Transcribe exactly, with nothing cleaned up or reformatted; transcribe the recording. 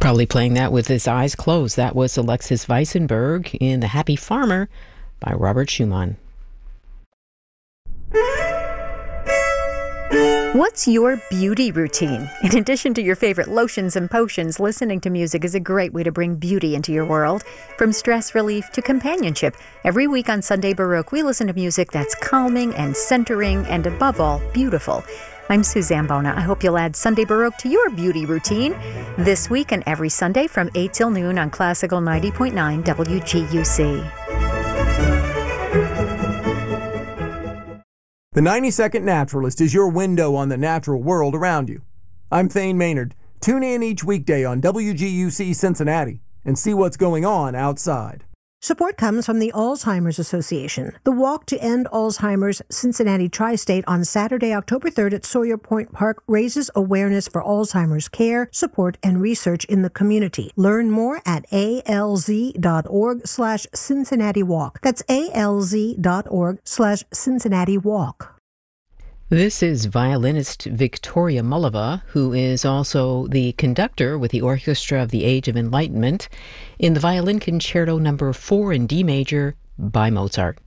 Probably playing that with his eyes closed. That was Alexis Weissenberg in The Happy Farmer by Robert Schumann. What's your beauty routine? In addition to your favorite lotions and potions, listening to music is a great way to bring beauty into your world. From stress relief to companionship, every week on Sunday Baroque, we listen to music that's calming and centering and, above all, beautiful. I'm Suzanne Bona. I hope you'll add Sunday Baroque to your beauty routine this week and every Sunday from eight till noon on Classical ninety point nine W G U C. The ninety second Naturalist is your window on the natural world around you. I'm Thane Maynard. Tune in each weekday on W G U C Cincinnati and see what's going on outside. Support comes from the Alzheimer's Association. The Walk to End Alzheimer's Cincinnati Tri-State on Saturday, October third at Sawyer Point Park raises awareness for Alzheimer's care, support, and research in the community. Learn more at alz.org slash Cincinnati Walk. That's alz.org slash Cincinnati Walk. This is violinist Victoria Mullava, who is also the conductor with the Orchestra of the Age of Enlightenment in the Violin Concerto number four in D major by Mozart.